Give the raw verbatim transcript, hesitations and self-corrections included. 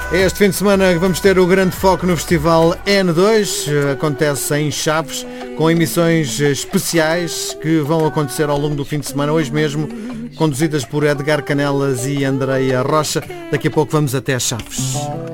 Este fim de semana vamos ter o grande foco no Festival N dois, acontece em Chaves, com emissões especiais que vão acontecer ao longo do fim de semana, hoje mesmo, conduzidas por Edgar Canelas e Andreia Rocha. Daqui a pouco vamos até Chaves.